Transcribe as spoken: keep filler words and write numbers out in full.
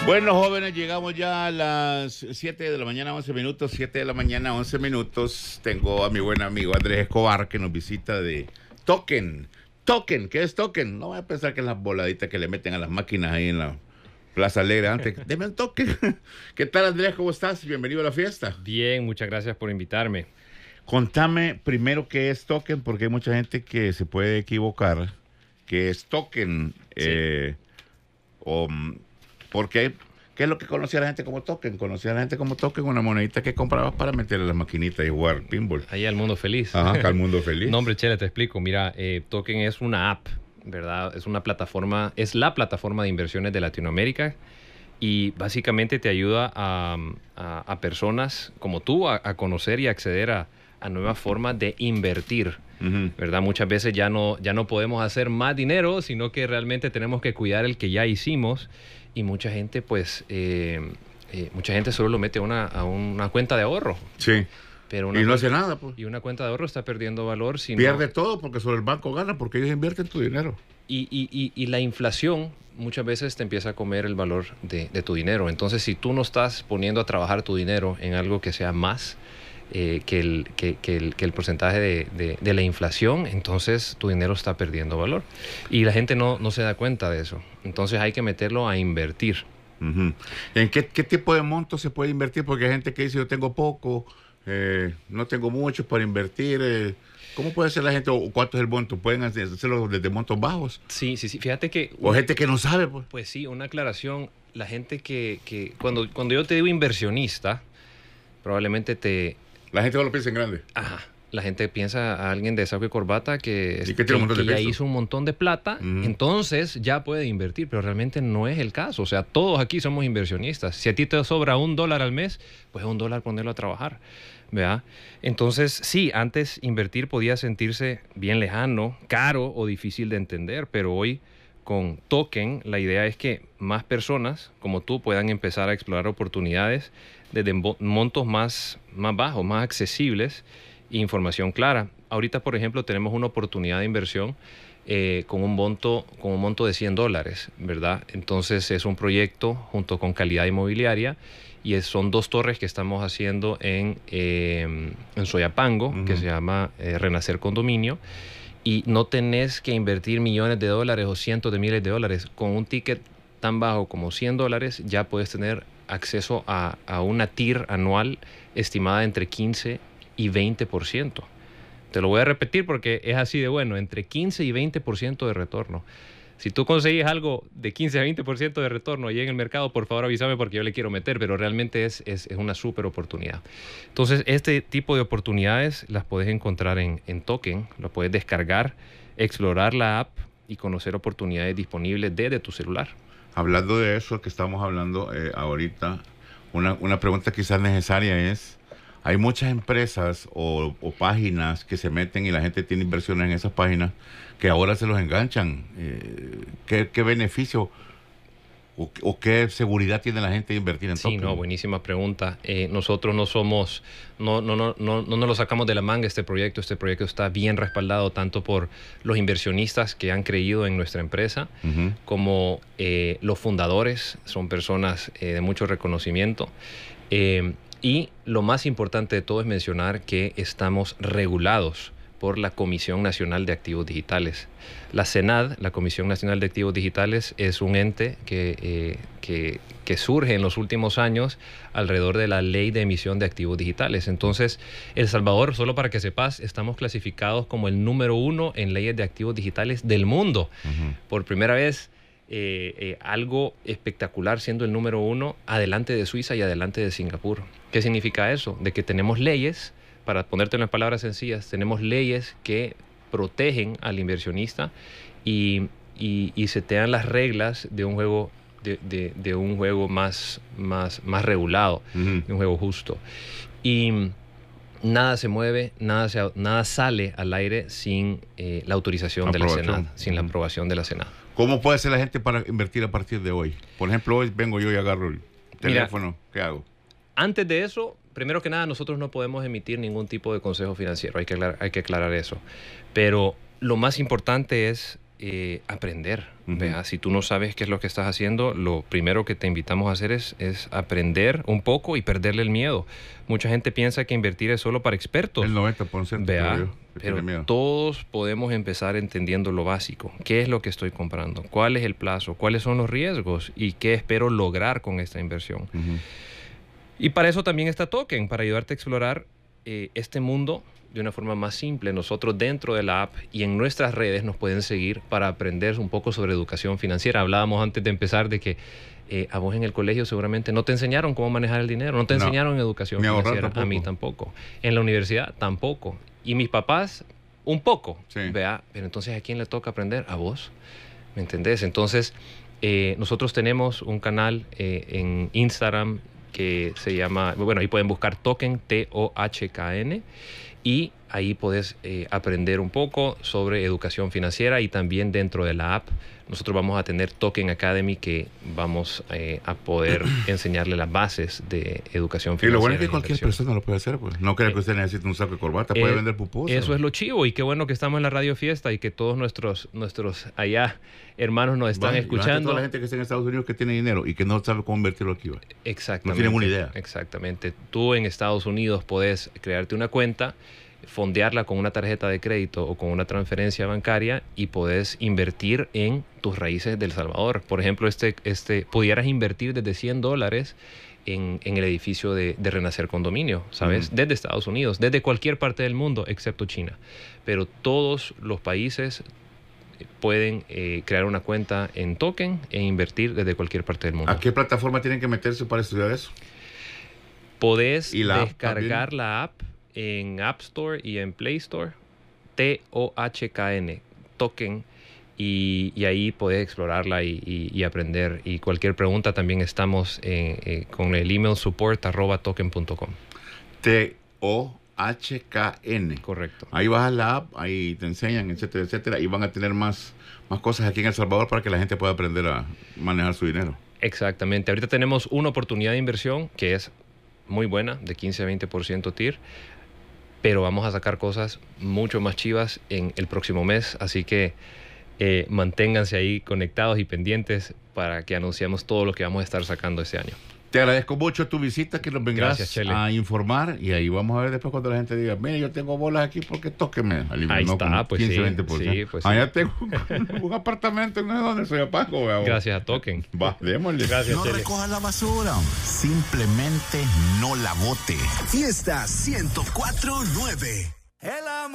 Bueno, jóvenes, llegamos ya a las siete de la mañana, once minutos. siete de la mañana, once minutos. Tengo a mi buen amigo Andrés Escobar que nos visita de Token. Token, ¿qué es Token? No voy a pensar que es las voladitas que le meten a las máquinas ahí en la Plaza Alegre antes. Deme un token. ¿Qué tal, Andrés? ¿Cómo estás? Bienvenido a la fiesta. Bien, muchas gracias por invitarme. Contame primero qué es Token, porque hay mucha gente que se puede equivocar. ¿Qué es Token? Sí. Eh, o... Porque, ¿qué es lo que conocía la gente como token? Conocía la gente como token, una monedita que comprabas para meterle a las maquinitas y jugar pinball. Ahí al mundo feliz. Ajá, acá al mundo feliz. No, hombre, Chele, te explico. Mira, eh, Token es una app, ¿verdad? Es una plataforma, es la plataforma de inversiones de Latinoamérica y básicamente te ayuda a, a, a personas como tú a, a conocer y acceder a, a nuevas formas de invertir. Uh-huh. ¿Verdad? Muchas veces ya no, ya no podemos hacer más dinero, sino que realmente tenemos que cuidar el que ya hicimos. Y mucha gente, pues, eh, eh, mucha gente solo lo mete a una, a una cuenta de ahorro. Sí. Pero una y no cuenta, hace nada, pues. Y una cuenta de ahorro está perdiendo valor. Si Pierde no, todo porque sobre el banco gana, porque ellos invierten tu dinero. Y, y, y, y la inflación muchas veces te empieza a comer el valor de, de tu dinero. Entonces, si tú no estás poniendo a trabajar tu dinero en algo que sea más eh, que, el, que, que, el, que el porcentaje de, de, de la inflación, entonces tu dinero está perdiendo valor. Y la gente no, no se da cuenta de eso. Entonces hay que meterlo a invertir. Uh-huh. ¿En qué, qué tipo de monto se puede invertir? Porque hay gente que dice, yo tengo poco, eh, no tengo mucho para invertir. Eh, ¿Cómo puede ser la gente? ¿O cuánto es el monto? ¿Pueden hacerlo desde montos bajos? Sí, sí, sí. Fíjate que... ¿O gente que no sabe? Pues, pues sí, una aclaración. La gente que... que cuando, cuando yo te digo inversionista, probablemente te... La gente no lo piensa en grande. Ajá. La gente piensa a alguien de saco y corbata que, que, que, que, que ya hizo un montón de plata, uh-huh. Entonces ya puede invertir, pero realmente no es el caso. O sea, todos aquí somos inversionistas. Si a ti te sobra un dólar al mes, pues un dólar ponerlo a trabajar, ¿verdad? Entonces, sí, antes invertir podía sentirse bien lejano, caro o difícil de entender, pero hoy con Token la idea es que más personas como tú puedan empezar a explorar oportunidades desde montos más, más bajos, más accesibles, información clara. Ahorita, por ejemplo, tenemos una oportunidad de inversión eh, con un monto, con un monto de cien dólares, ¿verdad? Entonces es un proyecto junto con Calidad Inmobiliaria y es, son dos torres que estamos haciendo en, eh, en Soyapango, uh-huh. que se llama eh, Renacer Condominio, y no tenés que invertir millones de dólares o cientos de miles de dólares. Con un ticket tan bajo como cien dólares ya puedes tener acceso a, a una T I R anual estimada entre quince y veinte por ciento. Te lo voy a repetir porque es así de bueno, entre quince y veinte por ciento de retorno. Si tú conseguís algo de quince a veinte por ciento de retorno ahí en el mercado, por favor avísame porque yo le quiero meter, pero realmente es, es, es una súper oportunidad. Entonces, este tipo de oportunidades las puedes encontrar en, en Token, lo puedes descargar, explorar la app y conocer oportunidades disponibles desde tu celular. Hablando de eso que estamos hablando eh, ahorita, una, una pregunta quizás necesaria es, hay muchas empresas o, o páginas que se meten y la gente tiene inversiones en esas páginas que ahora se los enganchan. Eh, ¿qué, ¿Qué beneficio o, o qué seguridad tiene la gente de invertir en Token? Sí, no, buenísima pregunta. Eh, nosotros no somos, no, no, no, no, no nos lo sacamos de la manga este proyecto. Este proyecto está bien respaldado tanto por los inversionistas que han creído en nuestra empresa, uh-huh. como eh, los fundadores, son personas eh, de mucho reconocimiento. Eh, Y lo más importante de todo es mencionar que estamos regulados por la Comisión Nacional de Activos Digitales. La CENAD, la Comisión Nacional de Activos Digitales, es un ente que, eh, que, que surge en los últimos años alrededor de la Ley de Emisión de Activos Digitales. Entonces, El Salvador, solo para que sepas, estamos clasificados como el número uno en leyes de activos digitales del mundo. Uh-huh. Por primera vez, Eh, eh, algo espectacular siendo el número uno adelante de Suiza y adelante de Singapur. ¿Qué significa eso? De que tenemos leyes, para ponerte en las palabras sencillas, tenemos leyes que protegen al inversionista y, y, y setean las reglas de un juego, de, de, de un juego más, más, más regulado, uh-huh. de un juego justo. Y nada se mueve, nada, se, nada sale al aire sin eh, la autorización de la CENAD, sin la aprobación de la CENAD. ¿Cómo puede hacer la gente para invertir a partir de hoy? Por ejemplo, hoy vengo yo y agarro el teléfono. Mira, ¿qué hago? Antes de eso, primero que nada, nosotros no podemos emitir ningún tipo de consejo financiero. Hay que aclarar, hay que aclarar eso. Pero lo más importante es eh, aprender. Uh-huh. ¿Vea? Si tú no sabes qué es lo que estás haciendo, lo primero que te invitamos a hacer es, es aprender un poco y perderle el miedo. Mucha gente piensa que invertir es solo para expertos. El noventa por ciento. Vea, Yo, pero todos podemos empezar entendiendo lo básico. ¿Qué es lo que estoy comprando? ¿Cuál es el plazo? ¿Cuáles son los riesgos? ¿Y qué espero lograr con esta inversión? Uh-huh. Y para eso también está Token, para ayudarte a explorar eh, este mundo de una forma más simple. Nosotros dentro de la app y en nuestras redes nos pueden seguir para aprender un poco sobre educación financiera. Hablábamos antes de empezar de que eh, a vos en el colegio seguramente no te enseñaron cómo manejar el dinero, no te no. enseñaron educación Ni financiera. tampoco. A mí tampoco. En la universidad tampoco. Y mis papás un poco. Sí. Vea, pero entonces ¿a quién le toca aprender? A vos. ¿Me entendés? Entonces eh, nosotros tenemos un canal eh, en Instagram que se llama, bueno, ahí pueden buscar Token, T O H K N, y ahí puedes eh, aprender un poco sobre educación financiera. Y también dentro de la app nosotros vamos a tener Token Academy, que vamos eh, a poder enseñarle las bases de educación financiera. Y lo bueno es que y cualquier inversión. persona lo puede hacer, pues. No creo que usted necesite un saco de corbata, puede Eh, vender pupusas. Eso es lo chivo, y qué bueno que estamos en la Radio Fiesta y que todos nuestros, nuestros allá hermanos nos están Va, escuchando. Toda la gente que está en Estados Unidos que tiene dinero y que no sabe cómo invertirlo aquí. Va. Exactamente. No tienen una idea. Exactamente. Tú en Estados Unidos podés crearte una cuenta, fondearla con una tarjeta de crédito o con una transferencia bancaria, y podés invertir en tus raíces de El Salvador. Por ejemplo, este, este, pudieras invertir desde cien dólares en, en el edificio de, de Renacer Condominio, ¿sabes? Uh-huh. Desde Estados Unidos, desde cualquier parte del mundo, excepto China. Pero todos los países pueden eh, crear una cuenta en Token e invertir desde cualquier parte del mundo. ¿A qué plataforma tienen que meterse para estudiar eso? Podés ¿Y la descargar app la app en App Store y en Play Store, T O H K N, Token, y, y ahí podés explorarla y, y, y aprender. Y cualquier pregunta también estamos eh, eh, con el email support arroba token punto com. T O H K N. Correcto. Ahí bajas la app, ahí te enseñan, etcétera, etcétera, y van a tener más, más cosas aquí en El Salvador para que la gente pueda aprender a manejar su dinero. Exactamente. Ahorita tenemos una oportunidad de inversión que es muy buena, de quince a veinte por ciento T I R, pero vamos a sacar cosas mucho más chivas en el próximo mes, así que eh, manténganse ahí conectados y pendientes para que anunciemos todo lo que vamos a estar sacando este año. Te agradezco mucho tu visita, que nos vengas Gracias, a informar, y ahí vamos a ver después cuando la gente diga, mire, yo tengo bolas aquí porque tóqueme. Ahí no, está, pues quince, sí, veinte por ciento. sí, pues Allá sí. tengo un, un apartamento, no sé dónde soy apago. Gracias a Token. Va, démosle. Gracias, No Chele. recoja la basura, simplemente no la bote. Fiesta ciento cuatro punto nueve.